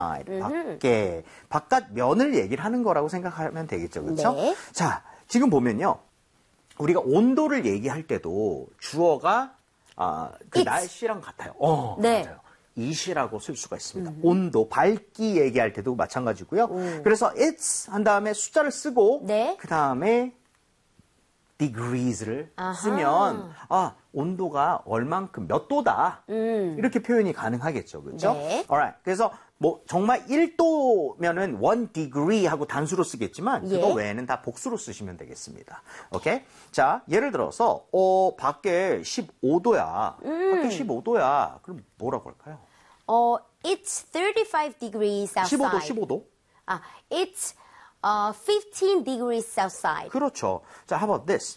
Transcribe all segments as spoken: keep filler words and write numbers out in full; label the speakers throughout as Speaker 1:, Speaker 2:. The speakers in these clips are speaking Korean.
Speaker 1: 밖에, 바깥 면을 얘기를 하는 거라고 생각하면 되겠죠. 그렇죠?
Speaker 2: 네.
Speaker 1: 자, 지금 보면요. 우리가 온도를 얘기할 때도 주어가 아, 그
Speaker 2: It's.
Speaker 1: 날씨랑 같아요. 어,
Speaker 2: 네.
Speaker 1: 맞아요. it이라고 쓸 수가 있습니다. 음. 온도, 밝기 얘기할 때도 마찬가지고요.
Speaker 2: 음.
Speaker 1: 그래서 it's 한 다음에 숫자를 쓰고
Speaker 2: 네.
Speaker 1: 그 다음에 degrees를
Speaker 2: 아하.
Speaker 1: 쓰면 아 온도가 얼만큼 몇 도다
Speaker 2: 음.
Speaker 1: 이렇게 표현이 가능하겠죠, 그렇죠?
Speaker 2: 네.
Speaker 1: Alright. 그래서 뭐 정말 일 도면은 one degree 하고 단수로 쓰겠지만
Speaker 2: 예.
Speaker 1: 그거 외에는 다 복수로 쓰시면 되겠습니다. 오케이? 자, 예를 들어서 어 밖에 십오 도야.
Speaker 2: 음.
Speaker 1: 밖에 십오 도야. 그럼 뭐라고 할까요?
Speaker 2: 어, it's thirty-five degrees outside.
Speaker 1: 십오 도, 십오 도.
Speaker 2: 아, it's uh, fifteen degrees outside.
Speaker 1: 그렇죠. 자, how about this?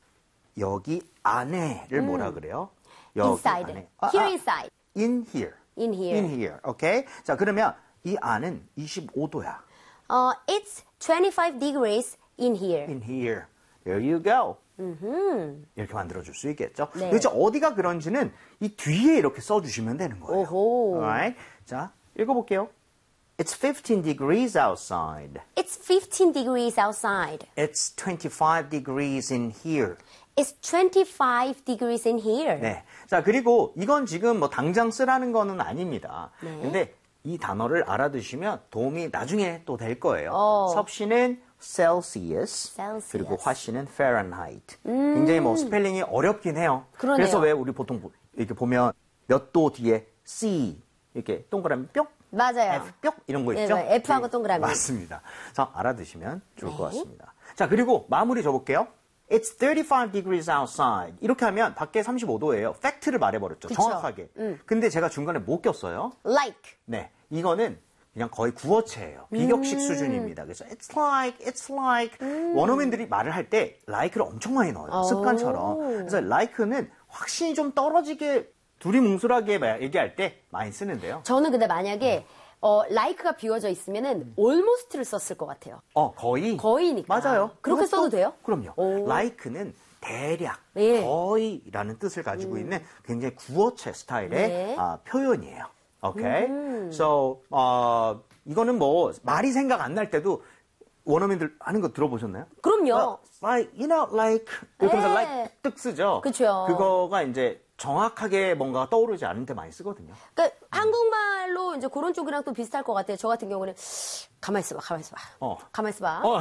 Speaker 1: 여기 안에를
Speaker 2: 음.
Speaker 1: 뭐라 그래요? 여기
Speaker 2: inside.
Speaker 1: 안에.
Speaker 2: Here inside.
Speaker 1: In here.
Speaker 2: In here.
Speaker 1: In here. 오케이? 자, 그러면 이 안은 이십오 도야.
Speaker 2: 어, it's twenty-five degrees in here.
Speaker 1: In here. There you go.
Speaker 2: 음흠.
Speaker 1: 이렇게 만들어줄 수 있겠죠.
Speaker 2: 네.
Speaker 1: 도대체 어디가 그런지는 이 뒤에 이렇게 써주시면 되는 거예요.
Speaker 2: 오호.
Speaker 1: Alright? 자, 읽어볼게요. It's fifteen degrees outside.
Speaker 2: It's fifteen degrees outside.
Speaker 1: It's twenty-five degrees in here.
Speaker 2: It's twenty-five degrees in here.
Speaker 1: 네. 자, 그리고 이건 지금 뭐 당장 쓰라는 거는 아닙니다.
Speaker 2: 네.
Speaker 1: 근데 이 단어를 알아두시면 도움이 나중에 또 될 거예요.
Speaker 2: 어.
Speaker 1: 섭씨는 Celsius,
Speaker 2: Celsius.
Speaker 1: 그리고 화씨는 Fahrenheit. 굉장히 뭐 스펠링이 어렵긴 해요.
Speaker 2: 그러네요.
Speaker 1: 그래서 왜 우리 보통 이렇게 보면 몇 도 뒤에 C 이렇게 동그라미 뿅,
Speaker 2: 맞아요.
Speaker 1: F 뿅 이런 거
Speaker 2: 네,
Speaker 1: 있죠?
Speaker 2: 네, F하고 동그라미.
Speaker 1: 맞습니다. 그래서 알아두시면 좋을
Speaker 2: 네.
Speaker 1: 것 같습니다. 자, 그리고 마무리 줘볼게요. It's thirty-five degrees outside. 이렇게 하면 밖에 삼십오 도예요. 팩트를 말해버렸죠.
Speaker 2: 그쵸.
Speaker 1: 정확하게.
Speaker 2: 음.
Speaker 1: 근데 제가 중간에 못 꼈어요.
Speaker 2: Like.
Speaker 1: 네, 이거는 그냥 거의 구어체예요. 비격식
Speaker 2: 음.
Speaker 1: 수준입니다. 그래서 it's like, it's like 원어민들이 말을 할 때 like를 엄청 많이 넣어요. 습관처럼. 그래서 like는 확신이 좀 떨어지게 두리뭉술하게 얘기할 때 많이 쓰는데요.
Speaker 2: 저는 근데 만약에 어, like가 비워져 있으면은 almost를 썼을 것 같아요.
Speaker 1: 어, 거의.
Speaker 2: 거의니까.
Speaker 1: 맞아요.
Speaker 2: 그렇게
Speaker 1: 그것도-
Speaker 2: 써도 돼요?
Speaker 1: 그럼요.
Speaker 2: 오.
Speaker 1: like는 대략,
Speaker 2: 예.
Speaker 1: 거의라는 뜻을 가지고 있는 굉장히 구어체 스타일의
Speaker 2: 네.
Speaker 1: 아, 표현이에요. 오케이? So, 어, 이거는 뭐 말이 생각 안 날 때도 원어민들 하는 거 들어보셨나요?
Speaker 2: 그럼요.
Speaker 1: 어, like, you know, like 이렇게 하면서
Speaker 2: 네.
Speaker 1: like 뜩 쓰죠.
Speaker 2: 그쵸.
Speaker 1: 그거가 이제 정확하게 뭔가 떠오르지 않을 때 많이 쓰거든요.
Speaker 2: 그러니까 한국말로 이제 그런 쪽이랑 또 비슷할 것 같아요. 저 같은 경우는 가만히 있어봐, 가만히 있어봐.
Speaker 1: 어.
Speaker 2: 가만히 있어봐.
Speaker 1: 어.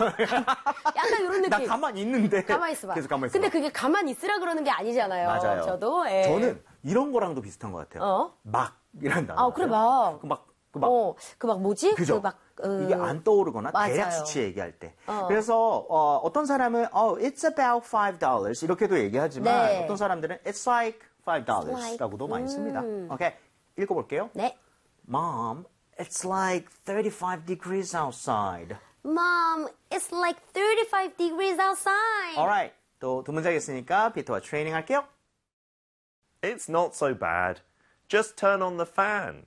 Speaker 2: 약간 이런 느낌.
Speaker 1: 나 가만히 있는데.
Speaker 2: 가만히 있어봐.
Speaker 1: 계속 가만히 있어봐.
Speaker 2: 근데 그게 가만히 있으라 그러는 게 아니잖아요.
Speaker 1: 맞아요.
Speaker 2: 저도. 예.
Speaker 1: 저는 이런 거랑도 비슷한 것 같아요.
Speaker 2: 어?
Speaker 1: 막이라는 단어.
Speaker 2: 아, 그래, 막.
Speaker 1: 그 막, 그 막.
Speaker 2: 어, 그 막 뭐지?
Speaker 1: 그죠?
Speaker 2: 그 막, 어,
Speaker 1: 이게 안 떠오르거나
Speaker 2: 맞아요.
Speaker 1: 대략 수치 얘기할 때.
Speaker 2: 어.
Speaker 1: 그래서 어, 어떤 사람은 oh, it's about five dollars 이렇게도 얘기하지만
Speaker 2: 네.
Speaker 1: 어떤 사람들은 it's like five dollars라고도
Speaker 2: like,
Speaker 1: 많이 씁니다.
Speaker 2: 음.
Speaker 1: 오케이, 읽어볼게요.
Speaker 2: 네.
Speaker 1: Mom, it's like thirty-five degrees outside.
Speaker 2: Mom, it's like thirty-five degrees outside.
Speaker 1: Alright, 또 두 문장 있으니까 비트와 트레이닝 할게요.
Speaker 3: It's not so bad. Just turn on the fan.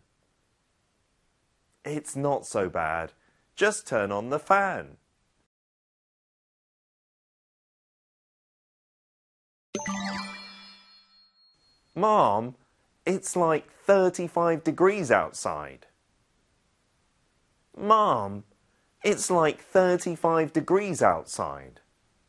Speaker 3: It's not so bad. Just turn on the fan. Mom, it's like thirty-five degrees outside. Mom, it's like thirty-five degrees outside.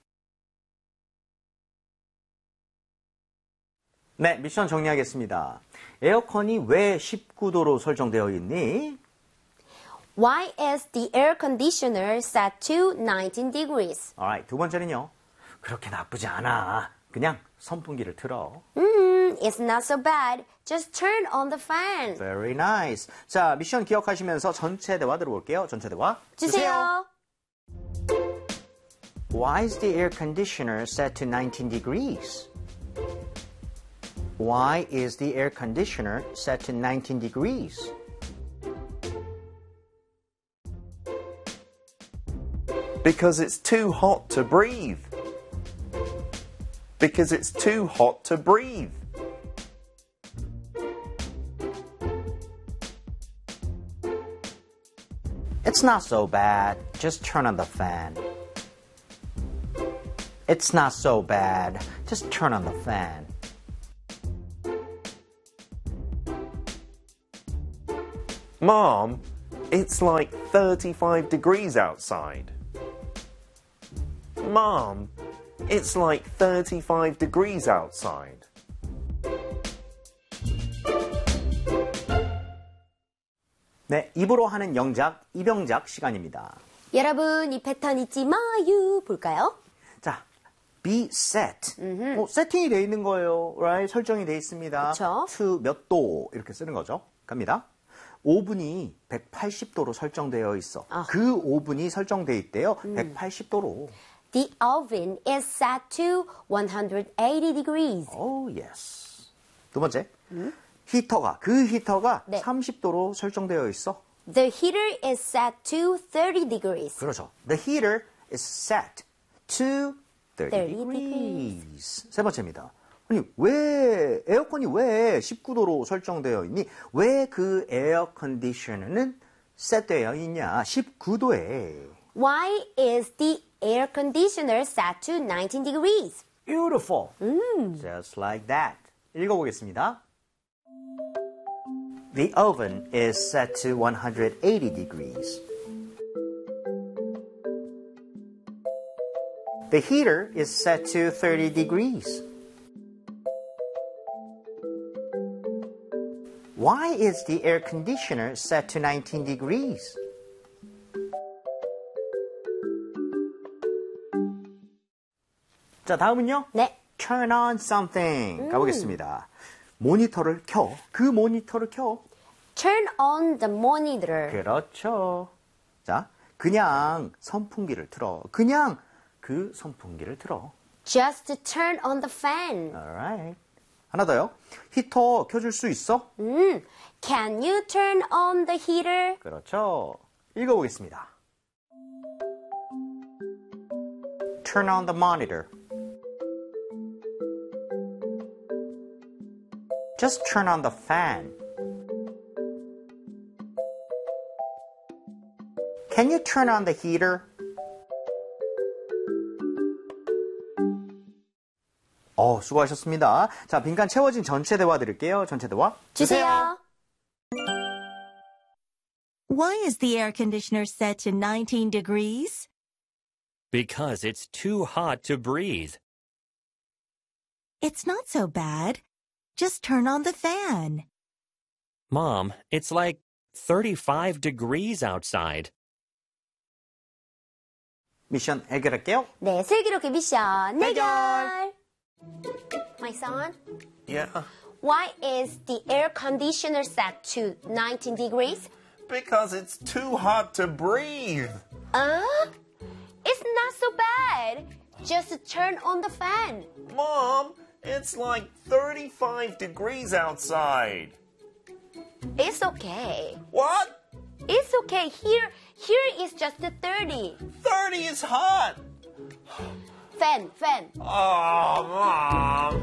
Speaker 1: 네, 미션 정리하겠습니다. 에어컨이 왜 십구 도로 설정되어 있니?
Speaker 2: Why is the air conditioner set to nineteen degrees?
Speaker 1: Alright, 두 번째는요. 그렇게 나쁘지 않아. 그냥 선풍기를 틀어.
Speaker 2: Mm, it's not so bad. Just turn on the fan.
Speaker 1: Very nice. 자, 미션 기억하시면서 전체 대화 들어볼게요. 전체 대화
Speaker 2: 주세요.
Speaker 1: Why is the air conditioner set to nineteen degrees? Why is the air conditioner set to nineteen degrees?
Speaker 3: Because it's too hot to breathe. Because it's too hot to breathe.
Speaker 1: It's not so bad. Just turn on the fan. It's not so bad. Just turn on the fan.
Speaker 3: Mom, It's like thirty-five degrees outside. Mom, it's like thirty-five degrees outside.
Speaker 1: 네, 입으로 하는 영작, 입영작 시간입니다.
Speaker 2: 여러분, 이 패턴 잊지 마요. 볼까요?
Speaker 1: 자, be set. 어, 세팅이 되어 있는 거예요. right? 설정이 되어 있습니다.
Speaker 2: 그쵸.
Speaker 1: to 몇 도 이렇게 쓰는 거죠. 갑니다. 오븐이 백팔십 도로 설정되어 있어.
Speaker 2: 아.
Speaker 1: 그 오븐이 설정되어 있대요. 백팔십 도로.
Speaker 2: The oven is set to one hundred eighty degrees.
Speaker 1: Oh, yes. 두 번째. 히터가, 그 히터가
Speaker 2: 네.
Speaker 1: 삼십 도로 설정되어 있어.
Speaker 2: The heater is set to thirty degrees.
Speaker 1: 그렇죠. The heater is set to thirty
Speaker 2: thirty
Speaker 1: degrees. 세 번째입니다. 아니, 왜, 에어컨이 왜 십구 도로 설정되어 있니? 왜 그 에어 컨디셔너는 셋되어 있냐? 십구 도에.
Speaker 2: Why is the air conditioner set to nineteen degrees?
Speaker 1: Beautiful. Just like that. 읽어보겠습니다. The oven is set to one hundred eighty degrees. The heater is set to thirty degrees. Why is the air conditioner set to nineteen degrees? 자, 다음은요.
Speaker 2: 네.
Speaker 1: Turn on something. 가보겠습니다. 모니터를 켜. 그 모니터를 켜.
Speaker 2: Turn on the monitor.
Speaker 1: 그렇죠. 자, 그냥 선풍기를 틀어. 그냥 그 선풍기를 틀어.
Speaker 2: Just turn on the fan.
Speaker 1: Alright. 하나 더요. 히터 켜줄 수 있어?
Speaker 2: 음, Can you turn on the heater?
Speaker 1: 그렇죠. 읽어보겠습니다. Turn on the monitor. Just turn on the fan. Can you turn on the heater? 어, 수고하셨습니다. 자, 빈칸 채워진 전체 대화 드릴게요. 전체 대화
Speaker 2: 주세요.
Speaker 4: Why is the air conditioner set to nineteen degrees?
Speaker 5: Because it's too hot to breathe.
Speaker 4: It's not so bad. Just turn on the fan.
Speaker 5: Mom, it's like thirty-five degrees outside.
Speaker 1: 미션 해결할게요.
Speaker 2: 네, 슬기롭게 미션
Speaker 1: 해결.
Speaker 2: 해결. My son,
Speaker 3: Yeah,
Speaker 2: why is the air conditioner set to nineteen degrees?
Speaker 3: because it's too hot to breathe.
Speaker 2: Uh, it's not so bad. Just turn on the fan.
Speaker 3: Mom, it's like thirty-five degrees outside.
Speaker 2: It's okay.
Speaker 3: What?
Speaker 2: It's okay. Here, here is just thirty.
Speaker 3: thirty is hot.
Speaker 2: Fan, fan.
Speaker 3: Oh, Mom.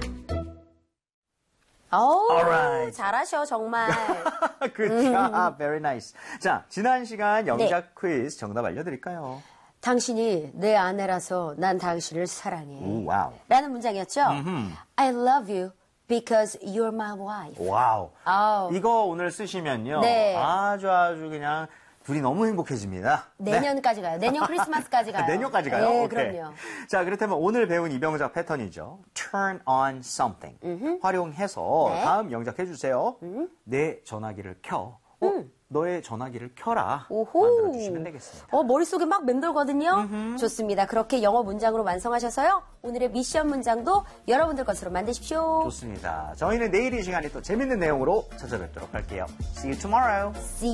Speaker 2: 오,
Speaker 1: Alright.
Speaker 2: 잘하셔 정말.
Speaker 1: Good job. Very nice. 자, 지난 시간 영작 퀴즈 정답 알려드릴까요?
Speaker 2: 당신이 내 아내라서 난 당신을 사랑해.
Speaker 1: 오, 와우.
Speaker 2: 라는 문장이었죠. I love you because you're my wife.
Speaker 1: 와우.
Speaker 2: 아우.
Speaker 1: 이거 오늘 쓰시면요.
Speaker 2: 네.
Speaker 1: 아주 아주 그냥 둘이 너무 행복해집니다.
Speaker 2: 내년까지 가요. 내년 크리스마스까지 가요.
Speaker 1: 내년까지 가요?
Speaker 2: 네,
Speaker 1: 오케이.
Speaker 2: 그럼요.
Speaker 1: 자, 그렇다면 오늘 배운 이병작 패턴이죠. Turn on something. 활용해서
Speaker 2: 네.
Speaker 1: 다음 영작 해주세요. 내 전화기를 켜. 어, 너의 전화기를 켜라.
Speaker 2: 오호.
Speaker 1: 만들어주시면 되겠습니다.
Speaker 2: 어, 머릿속에 막 맴돌거든요. 좋습니다. 그렇게 영어 문장으로 완성하셔서요. 오늘의 미션 문장도 여러분들 것으로 만드십시오.
Speaker 1: 좋습니다. 저희는 내일 이 시간에 또 재밌는 내용으로 찾아뵙도록 할게요. See you tomorrow.
Speaker 2: See